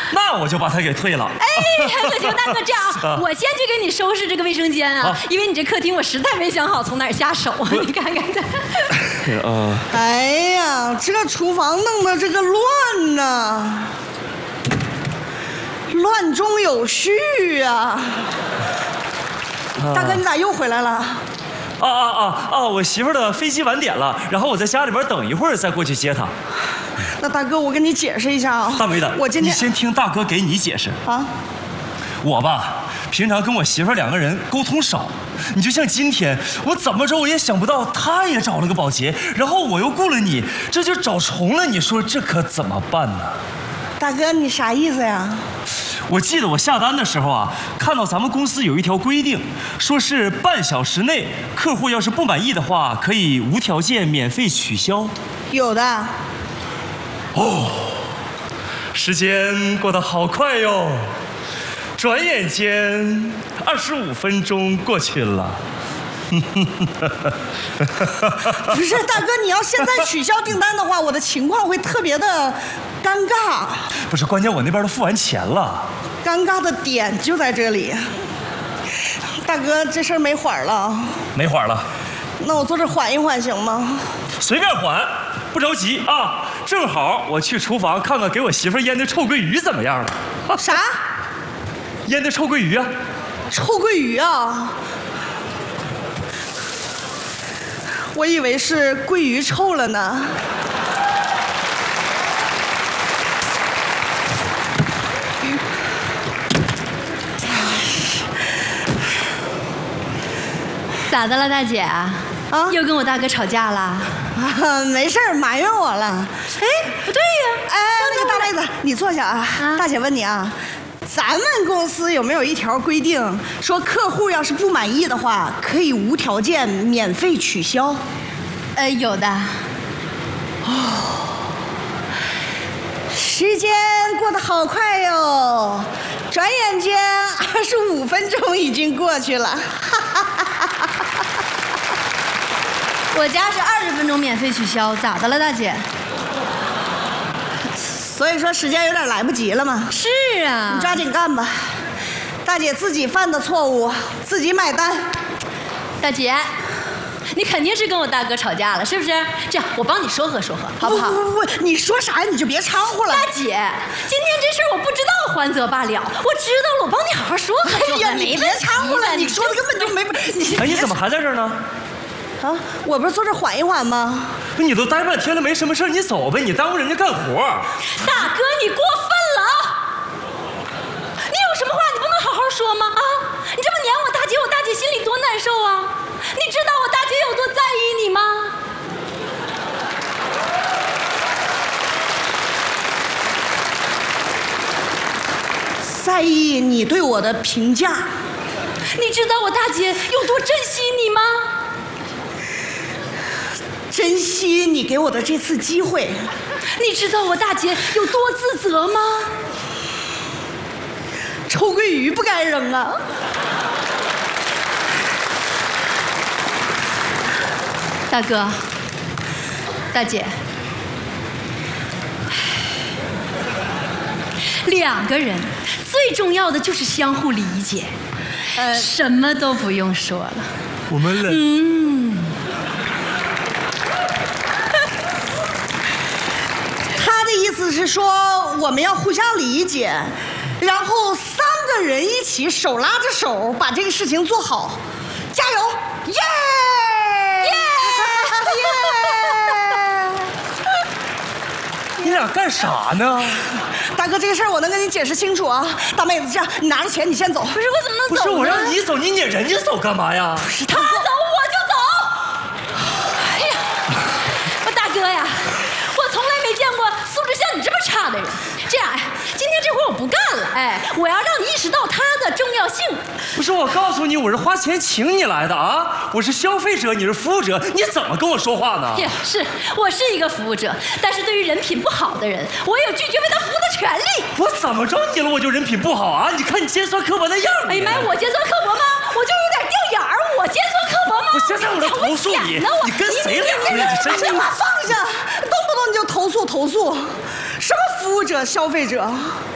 那我就把它给退了。 哎，可行，大哥，这样啊，我先去给你收拾这个卫生间啊，因为你这客厅我实在没想好从哪儿下手。你看看这。 哎呀，这个厨房弄得这个乱呐，乱中有序啊。大哥，你咋又回来了？ 我媳妇儿的飞机晚点了，然后我在家里边等一会儿再过去接她。 那大哥，我跟你解释一下啊。 大梅子， 我今天你先听大哥给你解释啊。 我吧，平常跟我媳妇儿两个人沟通少，你就像今天，我怎么着我也想不到，她也找了个保洁，然后我又雇了你，这就找重了。你说这可怎么办呢？ 大哥，你啥意思呀？ 我记得我下单的时候啊，看到咱们公司有一条规定，说是半小时内客户要是不满意的话，可以无条件免费取消。 有的。 哦，时间过得好快哟，转眼间25分钟过去了。 不是大哥，你要现在取消订单的话，我的情况会特别的尴尬。 不是，关键我那边都付完钱了。 尴尬的点就在这里。大哥，这事儿没缓了。 没缓了。 那我坐这缓一缓行吗？ 随便缓，不着急啊。正好我去厨房看看给我媳妇腌的臭鳜鱼怎么样了。 啥？ 腌的臭鳜鱼啊？ 臭鳜鱼啊？我以为是鳜鱼臭了呢。 咋的了，大姐？啊，又跟我大哥吵架了？ 啊，没事儿，埋怨我了。 哎，不对呀。 哎，那个大妹子，你坐下啊。大姐问你啊，咱们公司有没有一条规定，说客户要是不满意的话，可以无条件免费取消？ 有的。 哦，时间过得好快哟，转眼间25分钟已经过去了。 我家是20分钟免费取消，咋的了，大姐？ 所以说时间有点来不及了嘛。 是啊， 你抓紧干吧。大姐自己犯的错误，自己买单。 大姐，你肯定是跟我大哥吵架了，是不是？这样，我帮你说和说和，好不好？ 不，你说啥你就别掺和了。 大姐，今天这事儿我不知道，还则罢了，我知道了，我帮你好好说和说和。 哎呀，你别掺和了，你说的根本就没。 哎，你怎么还在这儿呢？ 啊，我不是坐这缓一缓吗？ 你都待半天了，没什么事你走呗，你耽误人家干活。 大哥，你过分了啊！你有什么话你不能好好说吗？啊，你这么撵我大姐，我大姐心里多难受啊！你知道我大姐有多在意你吗？ 在意你对我的评价。 你知道我大姐有多珍惜你吗？ 珍惜你给我的这次机会。 你知道我大姐有多自责吗？ 臭鳜鱼不该扔啊！ 大哥，大姐，两个人最重要的就是相互理解，什么都不用说了。 我们他的意思是说我们要互相理解，然后3个人一起手拉着手把这个事情做好，加油！耶！ 你俩干啥呢？ 大哥，这个事儿我能跟你解释清楚啊。大妹子，这样你拿着钱，你先走。 不是，我怎么能走呢？ 不是我让你走，你撵人家走干嘛呀？ 他走我就走。哎呀，我大哥呀，我从来没见过素质像你这么差的人。这样，今天这活我不干了，我要让你意识到它的重要性。 不是，我告诉你，我是花钱请你来的啊！我是消费者，你是服务者，你怎么跟我说话呢？ 是，我是一个服务者，但是对于人品不好的人，我有拒绝为他服务的权利。 我怎么着你了？我就人品不好啊？你看你尖酸刻薄的样儿。 哎呀妈呀，我尖酸刻薄吗？我就有点掉眼儿，我尖酸刻薄吗？ 我现在我要投诉你，你跟谁俩呢？你真是你放下，动不动你就投诉，什么服务者、消费者？